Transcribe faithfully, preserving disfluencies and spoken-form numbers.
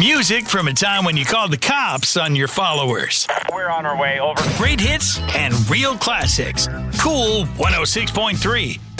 Music from a time when you called the cops on your followers. We're on our way, over. Great hits and real classics. Cool one oh six point three.